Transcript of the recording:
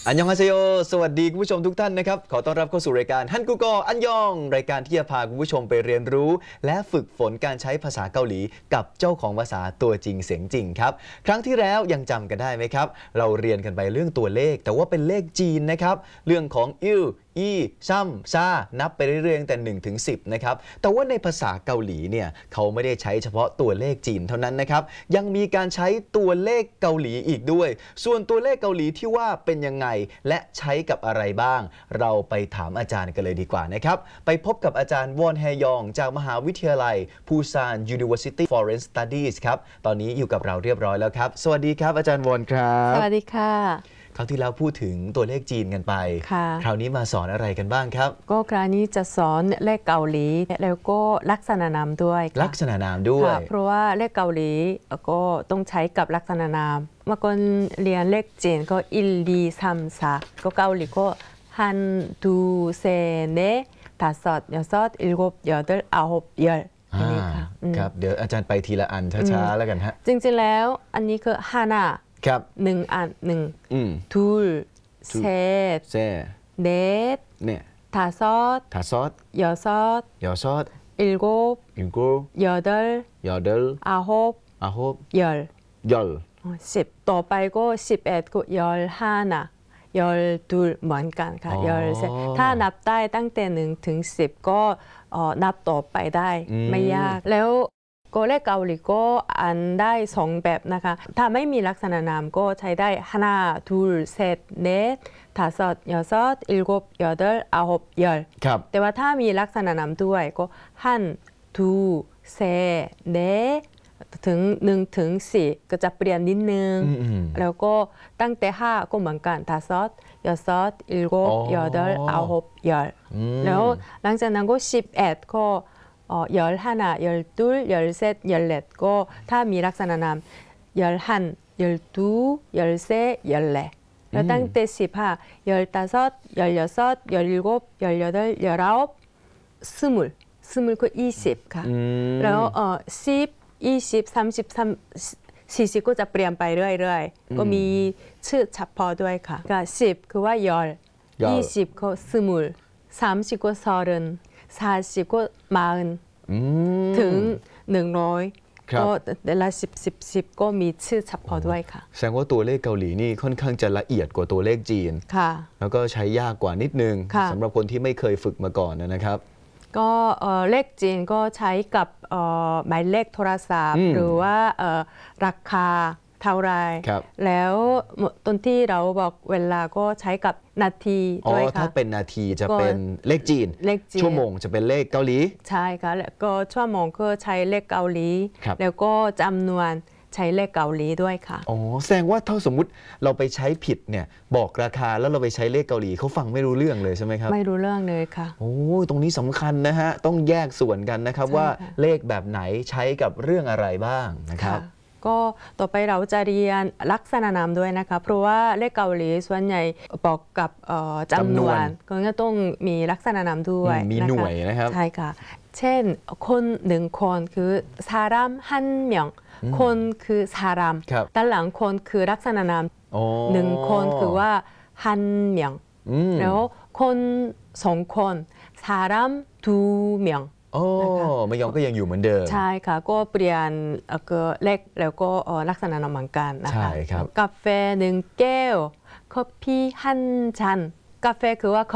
อันยองฮาเซโยสวัสดีคุณผู้ชมทุกท่านนะครับขอต้อนรับเข้าสู่รายการฮันกูโกอันยองรายการที่จะพาคุณผู้ชมไปเรียนรู้และฝึกฝนการใช้ภาษาเกาหลีกับเจ้าของภาษาตัวจริงเสียงจริงครับครั้งที่แล้วยังจำกันได้ไหมครับเราเรียนกันไปเรื่องตัวเลขแต่ว่าเป็นเลขจีนนะครับเรื่องของอิวอีซัมซานับไปเรื่อยๆตั้งแต่1 ถึง 10นะครับแต่ว่าในภาษาเกาหลีเนี่ยเขาไม่ได้ใช้เฉพาะตัวเลขจีนเท่านั้นนะครับยังมีการใช้ตัวเลขเกาหลีอีกด้วยส่วนตัวเลขเกาหลีที่ว่าเป็นยังไงและใช้กับอะไรบ้างเราไปถามอาจารย์กันเลยดีกว่านะครับไปพบกับอาจารย์วอนแฮยองจากมหาวิทยาลัยปูซาน University Foreign Studies ครับตอนนี้อยู่กับเราเรียบร้อยแล้วครับสวัสดีครับอาจารย์วอนครับสวัสดีค่ะคราวที่แล้วพูดถึงตัวเลขจีนกันไปคราวนี้มาสอนอะไรกันบ้างครับก็คราวนี้จะสอนเลขเกาหลีแล้วก็ลักษณะนามด้วยลักษณะนามด้วยเพราะว่าเลขเกาหลีก็ต้องใช้กับลักษณะนามเมื่อก่อนเรียนเลขจีนก็1, 2, 3, 4ก็เกาหลีก็1, 2, 3, 4, 5, 6, 7, 8, 9, 10อันนี้ค่ะครับเดี๋ยวอาจารย์ไปทีละอันช้าๆแล้วกันฮะจริงๆแล้วอันนี้คือฮานาครับ 1 อัน2, 3, 4, 5, 6, 7, 6, 10ต่อไปก็11ก็12เหมือนกันค่ะ13ถ้านับได้ตั้งแต่1 ถึง 10ก็นับต่อไปได้ไม่ยากแล้วก็เลขเกาหลีก็อ่านได้2แบบนะคะถ้าไม่มีลักษณะนามก็ใช้ได้하나, 둘, 셋, 넷, 다섯, 여섯, 일곱, 여덟, 아홉, 열แต่ว่าถ้ามีลักษณะนามด้วยก็한, 둘, 셋, 넷ถึง1 ถึง 4ก็จะเปลี่ยนนิดนึงแล้วก็ตั้งแต่5ก็เหมือนกัน다섯, 여섯, 일곱, 여덟, 아홉, 열แล้วหลังจากนั้นก็11ก็11, 12, 13, 14ก็ถ้ามีลักษณะนาม11, 12, 13, 14แล้วตั้งแต่15, 15, 16, 17, 18, 19, 20ก็20ค่ะแล้ว10, 20, 30, 40ก็จะเปลี่ยนไปเรื่อยๆก็มีชื่อเฉพาะด้วยค่ะก็10คือว่า20ก็20 30ก็30 40ก็40ถึง100ก็แต่ละ10ก็มีชื่อเฉพาะด้วยค่ะแสดงว่าตัวเลขเกาหลีนี่ค่อนข้างจะละเอียดกว่าตัวเลขจีนค่ะแล้วก็ใช้ยากกว่านิดนึงสำหรับคนที่ไม่เคยฝึกมาก่อนนะครับก็เลขจีนก็ใช้กับหมายเลขโทรศัพท์หรือว่าราคาเท่าไรแล้วตอนที่เราบอกเวลาก็ใช้กับนาทีด้วยค่ะถ้าเป็นนาทีจะเป็นเลขจีนชั่วโมงจะเป็นเลขเกาหลีใช่ค่ะแล้วก็ชั่วโมงก็ใช้เลขเกาหลีแล้วก็จำนวนใช้เลขเกาหลีด้วยค่ะแสดงว่าถ้าสมมุติเราไปใช้ผิดเนี่ยบอกราคาแล้วเราไปใช้เลขเกาหลีเขาฟังไม่รู้เรื่องเลยใช่ไหมครับไม่รู้เรื่องเลยค่ะตรงนี้สำคัญนะฮะต้องแยกส่วนกันนะครับว่าเลขแบบไหนใช้กับเรื่องอะไรบ้างนะครับก็ต่อไปเราจะเรียนลักษณะนามด้วยนะคะเพราะว่าเลขเกาหลีส่วนใหญ่บอกกับจำนวนก็ต้องมีลักษณะนามด้วยมีหน่วยนะครับใช่ค่ะเช่นคน1 คนคือ사람1 명คนคือ사람ด้านหลังคนคือลักษณะนาม1 คนคือว่า1 명แล้วคน2 คน사람 2 명 ไม่ยอมก็ยังอยู่เหมือนเดิมใช่ค่ะก็เปลี่ยนเลขแล้วก็ลักษณะนามเหมือนกันนะคะใช่ครับกาแฟ1 แก้วกาแฟ1 잔กาแฟคือว่า